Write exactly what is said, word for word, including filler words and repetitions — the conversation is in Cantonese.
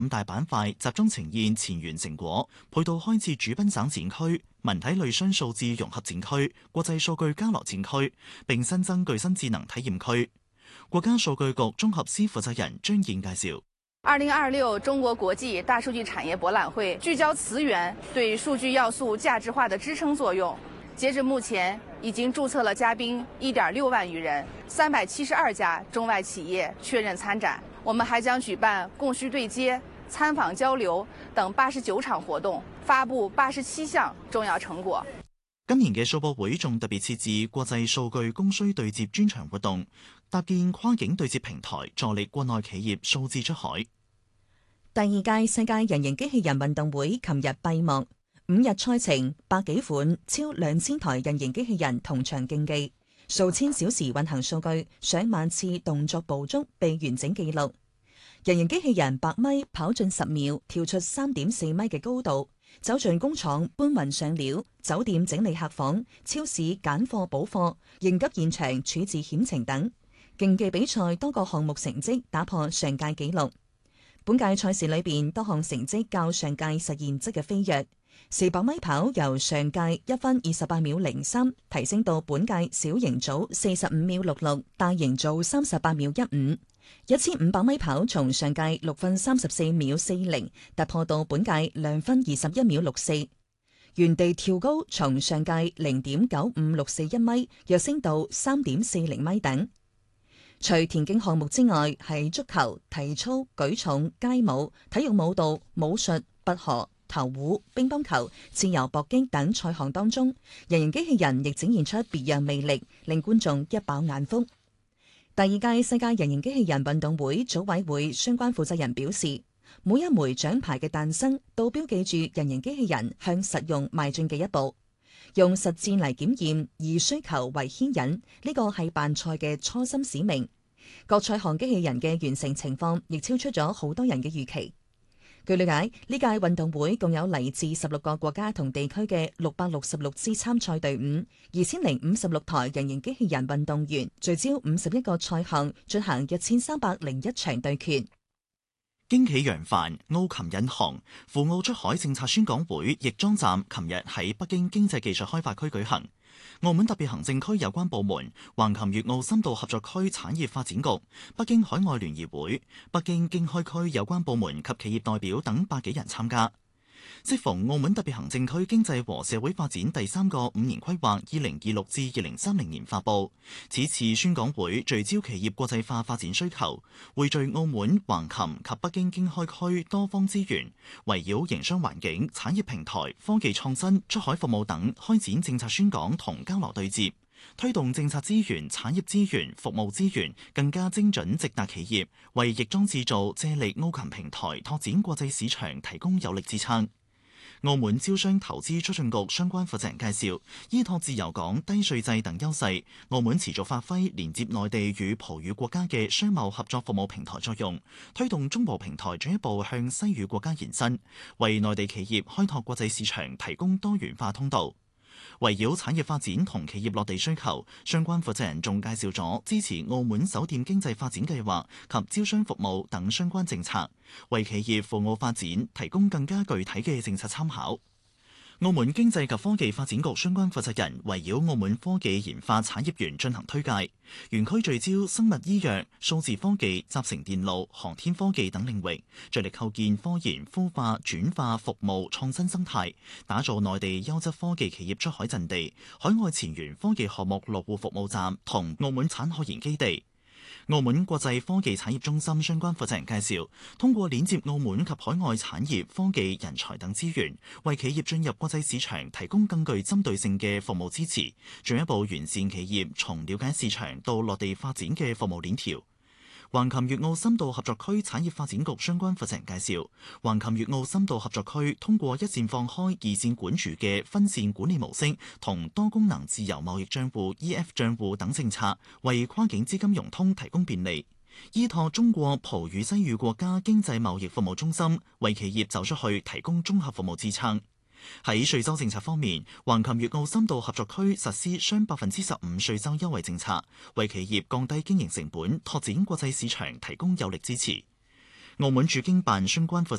五大板塊集中呈現前沿成果，配套開設主賓省展區、文體類商數字融合展區、國際數據交流展區，並新增具新智能體驗區。國家數據局綜合司負責人張燕介紹。 二零二六中國國際大數據產業博覽會聚焦詞源對數據要素價值化的支撐作用。截至目前，已經註冊了嘉賓一點六萬餘人，三百七十二家中外企業確認參展。我們還將舉辦供需對接、參訪交流等八十九場活動，發布八十七項重要成果。 今年嘅數博會仲特別設置國際數據供需對接專場活動，搭建跨境對接平台，助力國內企業數字出海。 第二屆世界人形機器人運動會琴日閉幕，五日賽程，百幾款超兩千台人形機器人同場競技。數千小時運行數據，上萬次動作捕捉被完整記錄。人形機器人百米跑進十秒，跳出三點四米嘅高度，走進工廠搬運上料，酒店整理客房，超市揀貨補貨，應急現場處置險情等。競技比賽多個項目成績打破上屆紀錄。本屆賽事裏邊多項成績較上屆實現質嘅飛躍。四百米跑由上屆一分二十八秒零三提升到本屆小型組四十五秒六六，大型組三十八秒一五。一千五百米跑從上屆六分三十四秒四零突破到本屆兩分二十一秒六四。原地跳高從上屆零點九五六四一米躍升到三點四零米等。除田徑項目之外，係足球、體操、舉重、街舞、體育舞蹈、武術、拔河、投壺、乒乓球、自由搏擊等賽項當中，人形機器人亦展現出別樣魅力，令觀眾一飽眼福。第二屆世界人形機器人運動會組委會相關負責人表示，每一枚獎牌嘅誕生都標記住人形機器人向實用邁進嘅一步。用實戰嚟檢驗，以需求為牽引，呢個係辦賽嘅初心使命。各賽項機器人嘅完成情況亦超出咗好多人嘅預期。據了解，呢屆運動會共有嚟自十六個國家同地區嘅六百六十六支參賽隊伍，二千零五十六台人形機器人運動員，聚焦五十一個賽項，進行一千三百零一場對決。 驚喜揚帆，澳琴引航，赴澳出海政策宣講會翼裝站，琴日喺北京經濟技術開發區舉行。澳門特別行政區有關部門、橫琴粵澳深度合作區產業發展局、北京海外聯誼會、北京經開區有關部門及企業代表等百幾人參加。適逢澳門特別行政區經濟和社會發展第三個五年規劃二零二六至二零三零年發布，此次宣講會聚焦企業國際化發展需求，匯聚澳門、橫琴及北京經開區多方資源，圍繞營商環境、產業平台、科技創新、出海服務等開展政策宣講同交流對接，推動政策資源、產業資源、服務資源更加精準直達企業，為翼裝製造借力澳琴平台拓展國際市場提供有力支撐。澳門招商投資促進局相關負責人介紹，依託自由港低稅制等優勢，澳門持續發揮連接內地與葡語國家嘅商貿合作服務平台作用，推動中葡平台進一步向西語國家延伸，為內地企業開拓國際市場提供多元化通道。圍繞產業發展同企業落地需求，相關負責人仲介紹咗支持澳門酒店經濟發展計劃及招商服務等相關政策，為企業赴澳發展提供更加具體嘅政策參考。澳門經濟及科技發展局相關負責人圍繞澳門科技研發產業園進行推介，園區聚焦生物醫藥、數字科技、集成電路、航天科技等領域，着力構建科研、孵化、轉化服務創新生態，打造內地優質科技企業出海陣地、海外前沿科技項目落戶服務站同澳門產學研基地。澳門國際科技產業中心相關負責人介紹，通過鏈接澳門及海外產業、科技、人才等資源，為企業進入國際市場提供更具針對性嘅服務支持，進一步完善企業從了解市場到落地發展嘅服務鏈條。橫琴粵澳深度合作區產業發展局相關負責人介紹，橫琴粵澳深度合作區通過一線放開、二線管住嘅分線管理模式同多功能自由貿易帳戶 E F 帳戶等政策，為跨境資金融通提供便利。依託中國葡語西語國家經濟貿易服務中心，為企業走出去提供綜合服務支撐。喺稅收政策方面，橫琴粵澳深度合作區實施雙百分之十五稅收優惠政策，為企業降低經營成本、拓展國際市場提供有力支持。 澳門駐京辦相關負責